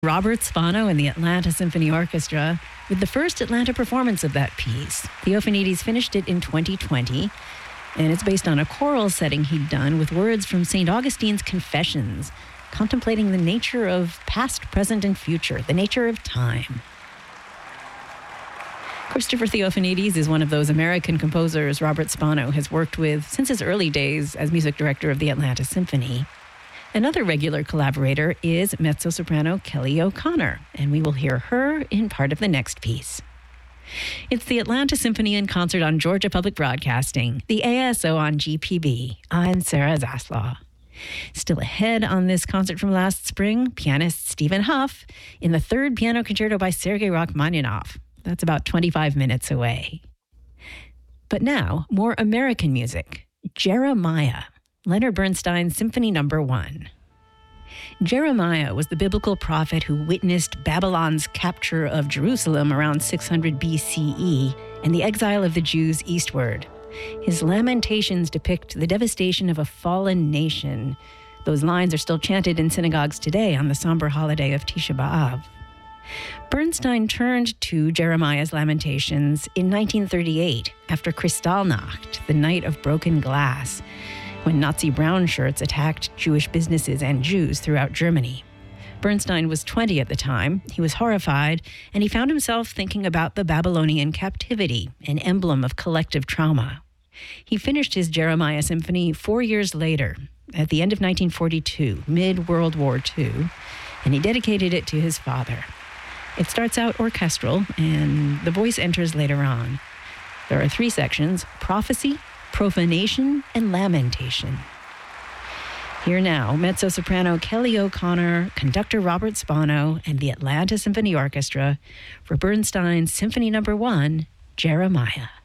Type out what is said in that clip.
Robert Spano and the Atlanta Symphony Orchestra with the first Atlanta performance of that piece. Theophanides finished it in 2020, and it's based on a choral setting he'd done with words from St. Augustine's Confessions, contemplating the nature of past, present, and future, the nature of time. Christopher Theophanides is one of those American composers Robert Spano has worked with since his early days as music director of the Atlanta Symphony. Another regular collaborator is mezzo-soprano Kelly O'Connor, and we will hear her in part of the next piece. It's the Atlanta Symphony in concert on Georgia Public Broadcasting, the ASO on GPB. I'm Sarah Zaslaw. Still ahead on this concert from last spring, pianist Stephen Huff in the third piano concerto by Sergei Rachmaninoff. That's about 25 minutes away. But now, more American music. Jeremiah, Leonard Bernstein's Symphony No. 1. Jeremiah was the biblical prophet who witnessed Babylon's capture of Jerusalem around 600 BCE and the exile of the Jews eastward. His lamentations depict the devastation of a fallen nation. Those lines are still chanted in synagogues today on the somber holiday of Tisha B'Av. Bernstein turned to Jeremiah's lamentations in 1938 after Kristallnacht, the Night of Broken Glass, when Nazi brown shirts attacked Jewish businesses and Jews throughout Germany. Bernstein was 20 at the time. He was horrified, and he found himself thinking about the Babylonian captivity, an emblem of collective trauma. He finished his Jeremiah Symphony 4 years later, at the end of 1942, mid-World War II, and he dedicated it to his father. It starts out orchestral, and the voice enters later on. There are 3 sections: prophecy, profanation, and lamentation. Here now, mezzo-soprano Kelly O'Connor, conductor Robert Spano, and the Atlanta Symphony Orchestra for Bernstein's Symphony No. 1, Jeremiah.